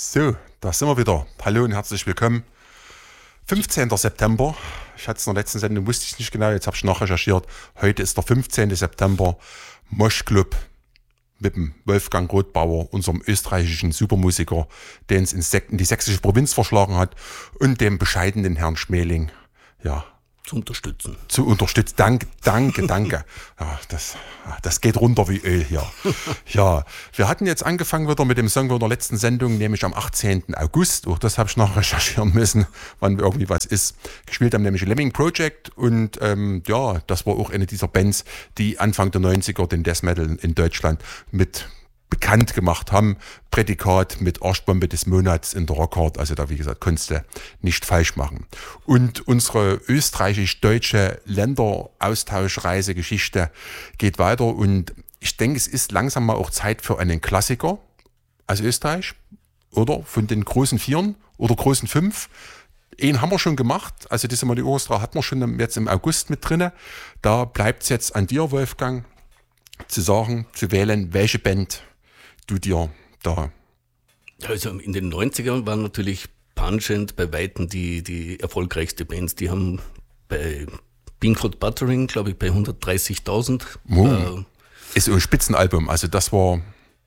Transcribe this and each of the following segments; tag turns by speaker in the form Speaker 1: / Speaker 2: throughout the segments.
Speaker 1: So, da sind wir wieder. Hallo und herzlich willkommen. 15. September. Ich hatte es in der letzten Sendung, wusste ich nicht genau, jetzt habe ich nachrecherchiert. Heute ist der 15. September. Moschclub mit dem Wolfgang Rothbauer, unserem österreichischen Supermusiker, den es in die sächsische Provinz verschlagen hat, und dem bescheidenen Herrn Schmeling, ja,
Speaker 2: zu unterstützen.
Speaker 1: Danke. Ja, das geht runter wie Öl hier. Ja, wir hatten jetzt angefangen wieder mit dem Song von der letzten Sendung, nämlich am 18. August. Auch das habe ich noch recherchieren müssen, wann irgendwie was ist. Gespielt haben nämlich Lemming Project und ja, das war auch eine dieser Bands, die Anfang der 90er den Death Metal in Deutschland mit bekannt gemacht haben. Prädikat mit Arschbombe des Monats in der Rockhard. Also da, wie gesagt, konntest du nicht falsch machen. Und unsere österreichisch-deutsche Länderaustauschreisegeschichte geht weiter. Und ich denke, es ist langsam mal auch Zeit für einen Klassiker aus Österreich. Oder von den großen Vieren oder großen Fünf. Einen haben wir schon gemacht. Also diese Melodie Orchestra hatten wir schon jetzt im August mit drinne. Da bleibt es jetzt an dir, Wolfgang, zu sagen, zu wählen, welche Band du dir da...
Speaker 2: Also in den 90ern waren natürlich Pungent bei Weitem die erfolgreichste Bands. Die haben bei Pinkford Buttering, glaube ich, bei 130.000.
Speaker 1: Ist ein Spitzenalbum, also das war...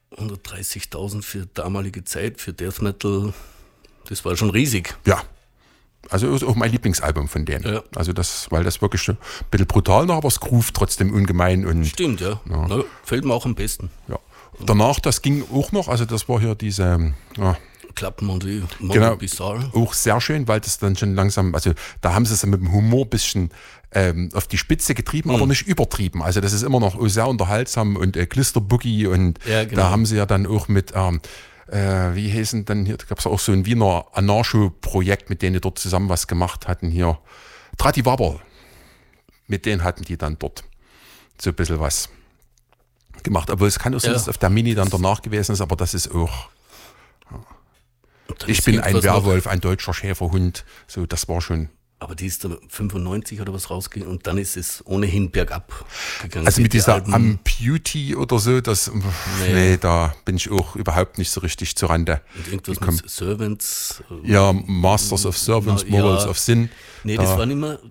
Speaker 2: 130.000 für damalige Zeit, für Death Metal, das war schon riesig.
Speaker 1: Ja, also ist auch mein Lieblingsalbum von denen. Ja. Also das, weil das wirklich ein bisschen brutal noch, aber es groovt trotzdem ungemein. Und,
Speaker 2: stimmt, ja. Na, fällt mir auch am besten.
Speaker 1: Ja. Danach, das ging auch noch, also das war hier diese...
Speaker 2: Klappen
Speaker 1: genau,
Speaker 2: Bizarre.
Speaker 1: Auch sehr schön, weil das dann schon langsam, also da haben sie es mit dem Humor ein bisschen auf die Spitze getrieben, aber nicht übertrieben. Also das ist immer noch sehr unterhaltsam und Glisterboogie und ja, genau. Da haben sie ja dann auch mit... wie hießen denn hier, da gab es auch so ein Wiener Anarcho-Projekt, mit denen die dort zusammen was gemacht hatten hier. Trati Waber, mit denen hatten die dann dort so ein bisschen was gemacht. Obwohl es kann auch sein, dass auf der Mini dann danach gewesen ist, aber das ist auch... Ja. Ich bin ein Werwolf, ein deutscher Schäferhund, so das war schon...
Speaker 2: Aber die ist da 95 oder was rausgegangen und dann ist es ohnehin bergab gegangen.
Speaker 1: Also mit dieser Amputee oder so, nee, da bin ich auch überhaupt nicht so richtig zur Rande.
Speaker 2: Und irgendwas mit Servants.
Speaker 1: Ja, Masters of Servants, Morals of Sin.
Speaker 2: Nee, das war nicht mehr.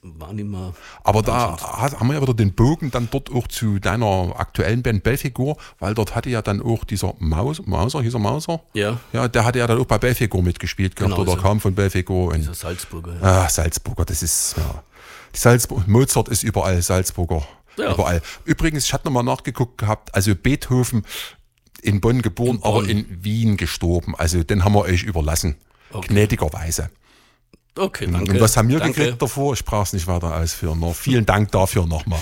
Speaker 1: Aber da haben wir ja wieder den Bogen dann dort auch zu deiner aktuellen Band Belfigur, weil dort hatte ja dann auch dieser Mauser, hieß er Mauser?
Speaker 2: Ja.
Speaker 1: Ja, der hatte ja dann auch bei Belfigur mitgespielt gehabt, oder kam von Belfigur.
Speaker 2: Dieser Salzburger. Ja.
Speaker 1: Salzburger, das ist, ja. Mozart ist überall, Salzburger, überall. Übrigens, ich hatte nochmal nachgeguckt gehabt, also Beethoven in Bonn geboren, aber in Wien gestorben. Also den haben wir euch überlassen, gnädigerweise.
Speaker 2: Okay, danke.
Speaker 1: Und was haben wir gekriegt davor? Ich brauche es nicht weiter ausführen. Noch. Vielen Dank dafür nochmal.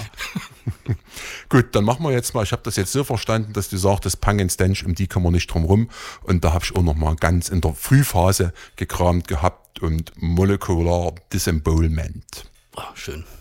Speaker 1: Gut, dann machen wir jetzt mal, ich habe das jetzt so verstanden, dass du sagtest, Punk and Stench, um die kommen wir nicht drum rum. Und da habe ich auch nochmal ganz in der Frühphase gekramt gehabt und Molecular Disembowelment.
Speaker 2: Schön.